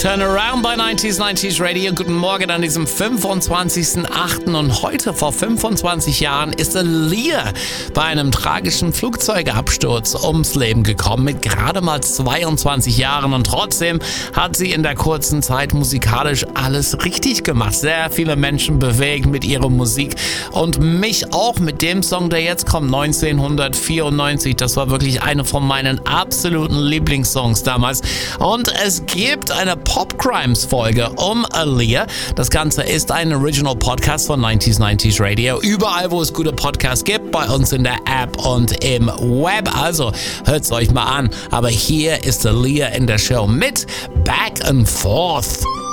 Turn Around bei 90s Radio. Guten Morgen an diesem 25.08. Und heute vor 25 Jahren ist Aaliyah bei einem tragischen Flugzeugabsturz ums Leben gekommen mit gerade mal 22 Jahren. Und trotzdem hat sie in der kurzen Zeit musikalisch alles richtig gemacht. Sehr viele Menschen bewegt mit ihrer Musik und mich auch mit dem Song, der jetzt kommt, 1994. Das war wirklich eine von meinen absoluten Lieblingssongs damals. Und es gibt eine Pop-Crimes-Folge um Aaliyah. Das Ganze ist ein Original-Podcast von 90s Radio. Überall, wo es gute Podcasts gibt, bei uns in der App und im Web. Also hört es euch mal an. Aber hier ist Aaliyah in der Show mit Back and Forth.